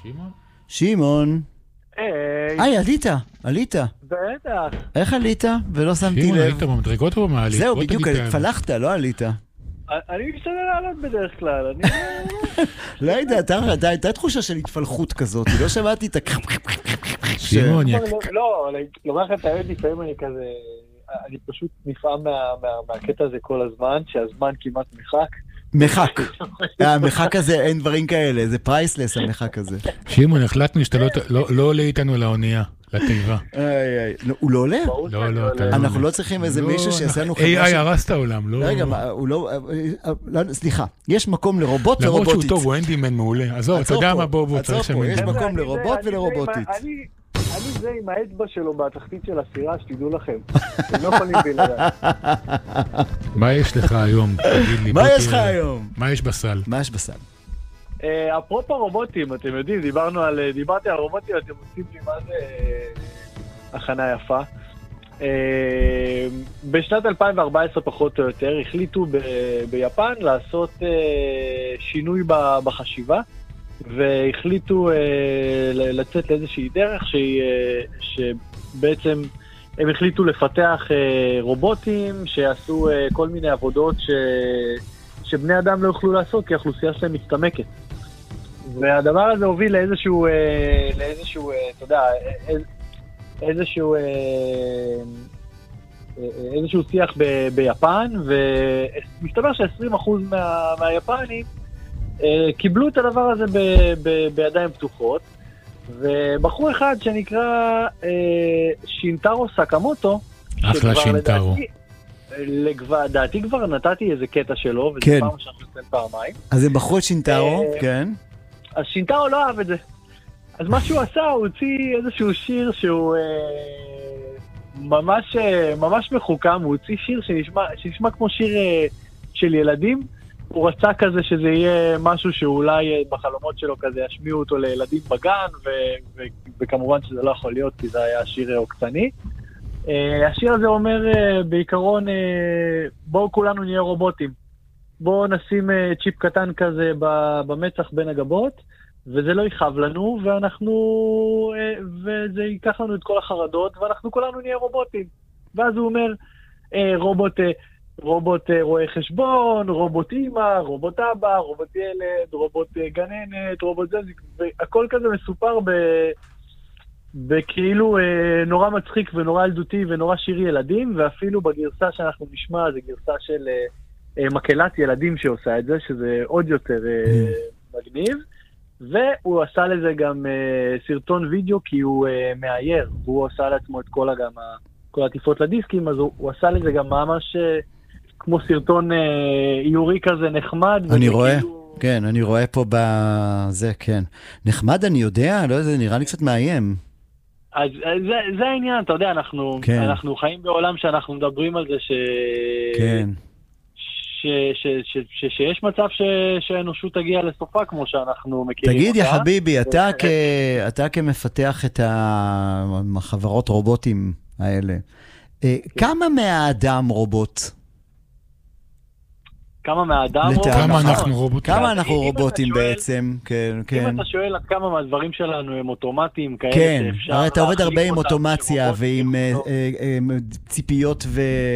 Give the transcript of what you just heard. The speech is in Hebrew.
שמעון? שמעון. היי, עלית. בטח. איך עלית? ולא שמתי שמעון, לב. עלית במדרגות או במעלית? זהו, בדיוק, התפלחת, לא עלית. אני משתדל לעלות בדרך כלל. לא יודע, הייתה תחושה של התפלחות כזאת, לא שמעתי את שמעון, לא, לומר לך את האמת, לפעמים אני כזה, אני פשוט נפעם מהקטע הזה כל הזמן, שהזמן כמעט מחק. המחק הזה, אין דברים כאלה, זה פרייסלס המחק הזה. שמעון, החלטנו שאתה לא עולה איתנו לאונייה, לתיבה. הוא לא עולה? לא, אתה לא. אנחנו לא צריכים איזה מישהו שיעשה לנו חברה. AI הרס את העולם, לא. רגע, הוא לא, סליחה, יש מקום לרובוט ורובוטית. למרות שהוא טוב, הוא אנדימן מעולה. עזוב, אתה יודע מה בוא צריך שם. יש מקום לרובוט ולרובוטית. אני זה עם האצבע שלו בתחתית של הסירה, שתדעו לכם. הם לא יכולים בלעדיי. מה יש לך היום? תגיד לי. מה יש לך היום? מה יש בסל? מה יש בסל? אפרופו רובוטים, אתם יודעים, דיברתי על רובוטים, אתם עושים לי מה זה הכנה יפה. בשנת 2014 פחות או יותר החליטו ביפן לעשות שינוי בחשיבה, והחליטו לצאת לאיזושהי דרך שבעצם הם החליטו לפתח רובוטים שיעשו כל מיני עבודות שבני אדם לא יוכלו לעשות כי האוכלוסייה שלהם מצטמקת. והדבר הזה הוביל לאיזשהו, אתה יודע, איזשהו שיח ביפן, ומסתבר ש20% מהיפנים קיבלו את הדבר הזה בידיים פתוחות, ובחור אחד שנקרא שינטרו סקמוטו, אחלה שינטרו. לדעתי כבר נתתי איזה קטע שלו, וזה כן. פעם שאנחנו נותן פעמיים. אז הם בחרו את שינטרו, כן. אז שינטרו לא אהב את זה. אז מה שהוא עשה, הוא הוציא איזשהו שיר שהוא ממש מחוכם, הוא הוציא שיר שנשמע כמו שיר של ילדים, הוא רצה כזה שזה יהיה משהו שאולי בחלומות שלו כזה ישמיעו אותו לילדים בגן, וכמובן שזה לא יכול להיות כי זה היה שיר עוקצני. השיר הזה אומר בעיקרון, בואו כולנו נהיה רובוטים, בואו נשים צ'יפ קטן כזה במצח בין הגבות, וזה לא יכאב לנו, וזה ייקח לנו את כל החרדות, ואנחנו כולנו נהיה רובוטים. ואז הוא אומר, רובוט רואה חשבון, רובוט אמא, רובוט אבא, רובוט ילד, רובוט גננת, רובוט זזיק, והכל כזה מסופר בכאילו נורא מצחיק ונורא ילדותי ונורא שיר ילדים, ואפילו בגרסה שאנחנו נשמע, זה גרסה של מקהלת ילדים שעושה את זה, שזה עוד יותר מגניב, והוא עשה לזה גם סרטון וידאו כי הוא מאייר, והוא עשה לעצמו את כל העטיפות לדיסקים, אז הוא עשה לזה גם ממש כמו סרטון איורי כזה נחמד. אני רואה, כן, אני רואה פה בזה, כן. נחמד אני יודע, לא יודע, נראה לי קצת מאיים. אז זה העניין, אתה יודע, אנחנו חיים בעולם שאנחנו מדברים על זה כן. שיש מצב שהאנושות תגיע לסופה כמו שאנחנו מכירים אותה. תגיד, יא חביבי, אתה כמפתח את החברות רובוטים האלה, כמה מהאדם רובוט? כמה מהאדם רובוט? כמה אנחנו רובוטים בעצם? אם אתה שואל עד כמה מהדברים שלנו הם אוטומטיים כאלה כן, שאפשר... הרי אתה עובד הרבה עם אוטומציה ועם ציפיות